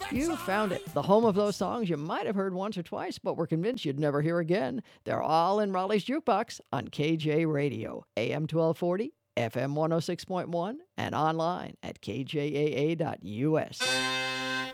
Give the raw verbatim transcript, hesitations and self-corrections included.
You found it. The home of those songs you might have heard once or twice, but were convinced you'd never hear again. They're all in Raleigh's Jukebox on K J Radio, A M twelve forty, F M one oh six point one, and online at k j a a dot u s.